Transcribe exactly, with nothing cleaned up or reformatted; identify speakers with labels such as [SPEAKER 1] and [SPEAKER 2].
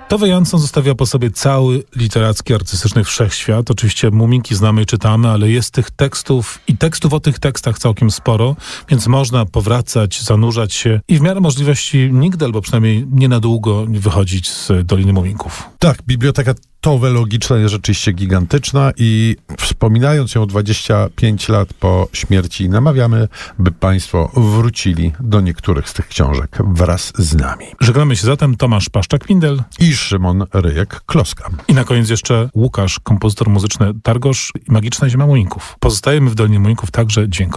[SPEAKER 1] Tove Jansson zostawia po sobie cały literacki, artystyczny wszechświat. Oczywiście Muminki znamy i czytamy, ale jest tych tekstów i tekstów o tych tekstach całkiem sporo, więc można powracać, zanurzać się i w miarę możliwości nigdy, albo przynajmniej nie na długo wychodzić z Doliny Muminków.
[SPEAKER 2] Tak, biblioteka Tove logiczna jest rzeczywiście gigantyczna i wspominając ją dwadzieścia pięć lat po śmierci, namawiamy, by państwo wrócili do niektórych z tych książek wraz z nami.
[SPEAKER 1] Żegnamy się zatem, Tomasz Paszczak-Pindel
[SPEAKER 2] I Szymon Ryjek-Kloska.
[SPEAKER 1] i na koniec jeszcze Łukasz, kompozytor muzyczny Targosz i Magiczna Ziemia Muminków. Pozostajemy w Dolinie Muminków także dźwiękowo.